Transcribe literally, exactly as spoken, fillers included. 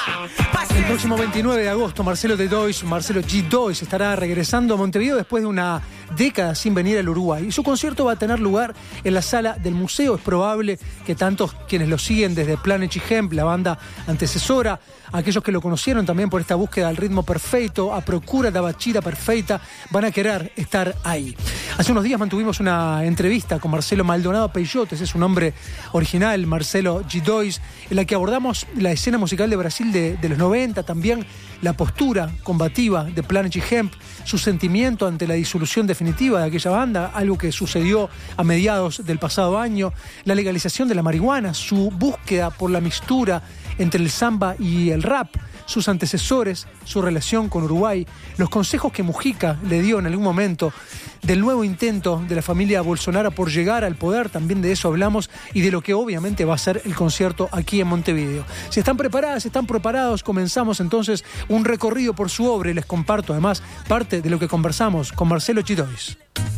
El próximo veintinueve de agosto, Marcelo de Dois, Marcelo G. Dois, estará regresando a Montevideo después de una década sin venir al Uruguay. Y su concierto va a tener lugar en la sala del museo. Es probable que tantos quienes lo siguen desde Planet Hemp, la banda antecesora, aquellos que lo conocieron también por esta búsqueda del ritmo perfecto, a procura da batida perfecta, van a querer estar ahí. Hace unos días mantuvimos una entrevista con Marcelo Maldonado Peixoto, ese es su nombre original, Marcelo G. Dois, en la que abordamos la escena musical de Brasil de, de los noventa, también la postura combativa de Planet Hemp, su sentimiento ante la disolución definitiva de aquella banda, algo que sucedió a mediados del pasado año, la legalización de la marihuana, su búsqueda por la mixtura entre el samba y el rap, sus antecesores, su relación con Uruguay, los consejos que Mujica le dio en algún momento, del nuevo intento de la familia Bolsonaro por llegar al poder, también de eso hablamos, y de lo que obviamente va a ser el concierto aquí en Montevideo. Si están preparadas, si están preparados, comenzamos entonces un recorrido por su obra y les comparto además parte de lo que conversamos con Marcelo G. Dois.